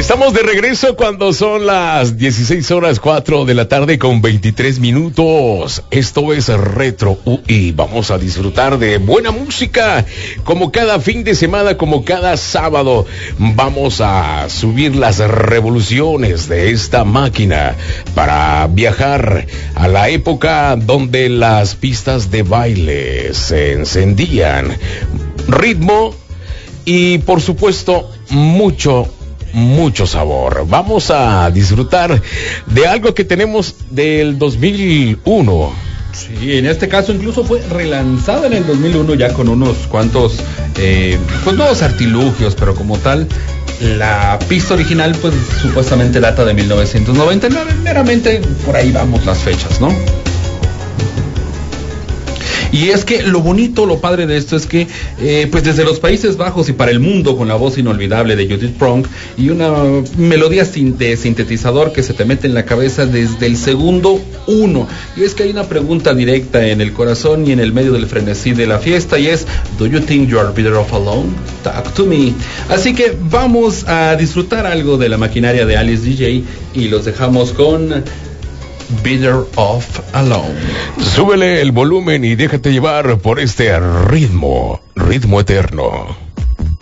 Estamos de regreso cuando son las 16:04 de la tarde con 23 minutos. Esto es Retro UI. Vamos a disfrutar de buena música como cada fin de semana, como cada sábado. Vamos a subir las revoluciones de esta máquina para viajar a la época donde las pistas de baile se encendían. Ritmo y, por supuesto, mucho sabor. Vamos a disfrutar de algo que tenemos del 2001. Sí, en este caso incluso fue relanzada en el 2001 ya con unos cuantos pues nuevos artilugios, pero como tal la pista original pues supuestamente data de 1999, meramente por ahí vamos las fechas, ¿no? Y es que lo bonito, lo padre de esto es que pues desde los Países Bajos y para el mundo, con la voz inolvidable de Judith Pronk y una melodía de sintetizador que se te mete en la cabeza desde el segundo uno. Y es que hay una pregunta directa en el corazón y en el medio del frenesí de la fiesta, y es: ¿Do you think you are better off alone? Talk to me. Así que vamos a disfrutar algo de la maquinaria de Alice DJ y los dejamos con Better Off Alone. Súbele el volumen y déjate llevar por este ritmo eterno.